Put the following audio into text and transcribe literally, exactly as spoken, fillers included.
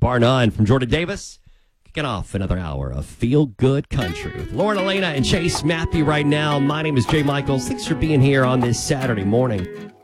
bar none from Jordan Davis. Kicking off another hour of Feel Good Country with Lauren Elena and Chase Matthew right now. My name is Jay Michaels. Thanks for being here on this Saturday morning.